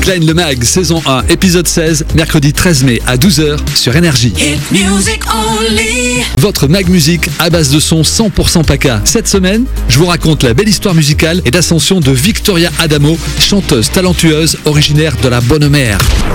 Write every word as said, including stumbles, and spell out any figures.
Glenn Le Mag, saison un, épisode seize, mercredi treize mai à douze heures sur Énergie. Hit music only. Votre Mag Music à base de son cent pour cent PACA. Cette semaine, je vous raconte la belle histoire musicale et d'ascension de Victoria Adamo, chanteuse talentueuse originaire de la Bonne Mère.